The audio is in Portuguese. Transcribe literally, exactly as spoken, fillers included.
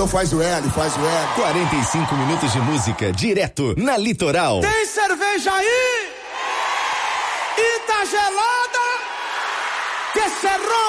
Então faz o L, faz o L. quarenta e cinco minutos de música direto na Litoral. Tem cerveja aí? E tá gelada? Que cerrou